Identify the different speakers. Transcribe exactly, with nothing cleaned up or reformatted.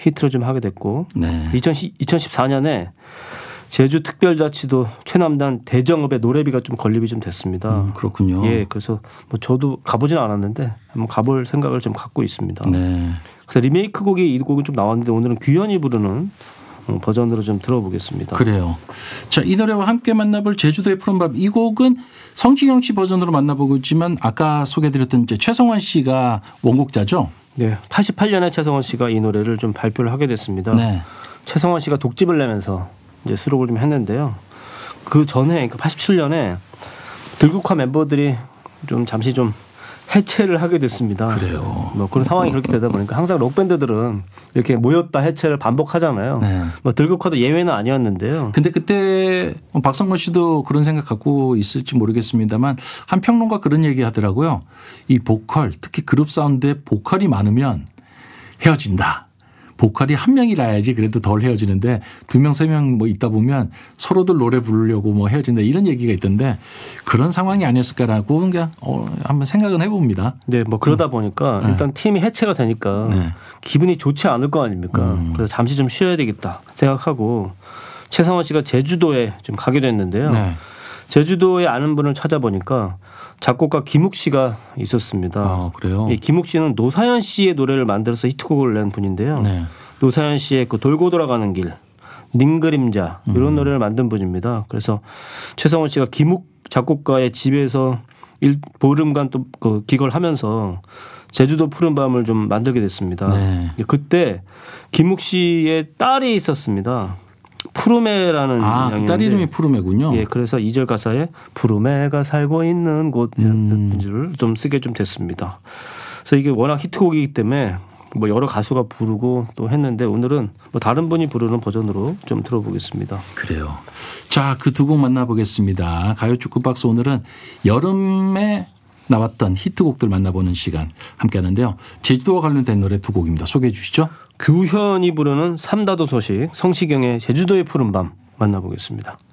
Speaker 1: 히트를 좀 하게 됐고
Speaker 2: 네.
Speaker 1: 이천십사 년에 제주특별자치도 최남단 대정읍의 노래비가 좀 건립이 좀 됐습니다.
Speaker 2: 음, 그렇군요.
Speaker 1: 예, 그래서 뭐 저도 가보지는 않았는데 한번 가볼 생각을 좀 갖고 있습니다.
Speaker 2: 네.
Speaker 1: 그래서 리메이크 곡이 이 곡은 좀 나왔는데 오늘은 규현이 부르는 버전으로 좀 들어보겠습니다.
Speaker 2: 그래요. 자, 이 노래와 함께 만나볼 제주도의 푸른밤 이 곡은 성시경 씨 버전으로 만나보고 있지만 아까 소개해드렸던 이제 최성원 씨가 원곡자죠.
Speaker 1: 네, 팔십팔 년에 최성원 씨가 이 노래를 좀 발표를 하게 됐습니다.
Speaker 2: 네.
Speaker 1: 최성원 씨가 독집을 내면서 이제 수록을 좀 했는데요. 그 전에 그러니까 팔십칠 년에 들국화 멤버들이 좀 잠시 좀 해체를 하게 됐습니다.
Speaker 2: 그래요.
Speaker 1: 뭐 그런 상황이 그렇게 되다 보니까 항상 록 밴드들은 이렇게 모였다 해체를 반복하잖아요.
Speaker 2: 네.
Speaker 1: 뭐 들국화도 예외는 아니었는데요.
Speaker 2: 근데 그때 박성건 씨도 그런 생각 갖고 있을지 모르겠습니다만 한 평론가 그런 얘기 하더라고요. 이 보컬 특히 그룹 사운드에 보컬이 많으면 헤어진다. 보컬이 한 명이라야지 그래도 덜 헤어지는데 두 명, 세 명 뭐 있다 보면 서로들 노래 부르려고 뭐 헤어진다 이런 얘기가 있던데 그런 상황이 아니었을까라고 그냥 어, 한번 생각은 해봅니다.
Speaker 1: 네, 뭐 그러다 보니까
Speaker 2: 네.
Speaker 1: 일단 팀이 해체가 되니까
Speaker 2: 네.
Speaker 1: 기분이 좋지 않을 거 아닙니까?
Speaker 2: 음.
Speaker 1: 그래서 잠시 좀 쉬어야 되겠다 생각하고 최성원 씨가 제주도에 좀 가게 됐는데요.
Speaker 2: 네.
Speaker 1: 제주도에 아는 분을 찾아보니까 작곡가 김욱 씨가 있었습니다.
Speaker 2: 아, 그래요?
Speaker 1: 이 김욱 씨는 노사연 씨의 노래를 만들어서 히트곡을 낸 분인데요.
Speaker 2: 네.
Speaker 1: 노사연 씨의 그 돌고 돌아가는 길, 닝그림자 이런
Speaker 2: 음.
Speaker 1: 노래를 만든 분입니다. 그래서 최성원 씨가 김욱 작곡가의 집에서 일, 보름간 또 그 기걸하면서 제주도 푸른밤을 좀 만들게 됐습니다.
Speaker 2: 네.
Speaker 1: 그때 김욱 씨의 딸이 있었습니다. 푸르메라는
Speaker 2: 아, 그 딸 이름이 푸르메군요.
Speaker 1: 예, 그래서 이 절 가사에 푸르메가 살고 있는 곳을 음. 좀 쓰게 좀 됐습니다. 그래서 이게 워낙 히트곡이기 때문에 뭐 여러 가수가 부르고 또 했는데 오늘은 뭐 다른 분이 부르는 버전으로 좀 들어보겠습니다.
Speaker 2: 그래요. 자, 그 두 곡 만나보겠습니다. 가요 축구 박스 오늘은 여름에 나왔던 히트곡들 만나보는 시간 함께 하는데요. 제주도와 관련된 노래 두 곡입니다. 소개해 주시죠.
Speaker 1: 규현이 부르는 삼다도 소식, 성시경의 제주도의 푸른밤 만나보겠습니다.